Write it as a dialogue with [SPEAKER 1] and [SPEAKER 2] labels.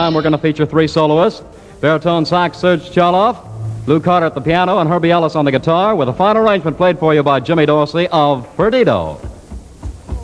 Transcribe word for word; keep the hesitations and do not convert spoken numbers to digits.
[SPEAKER 1] time, we're going to feature three soloists. Baritone sax, Serge Charloff, Lou Carter at the piano, and Herbie Ellis on the guitar, with a final arrangement played for you by Jimmy Dorsey of Perdido.